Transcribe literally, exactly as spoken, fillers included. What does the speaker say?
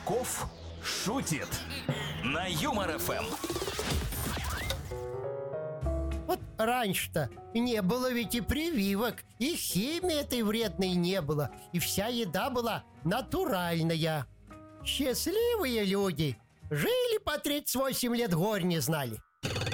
Качков шутит на Юмор эф эм. Вот раньше-то не было ведь и прививок, и химии этой вредной не было, и вся еда была натуральная. Счастливые люди жили по тридцать восемь лет, горь не знали.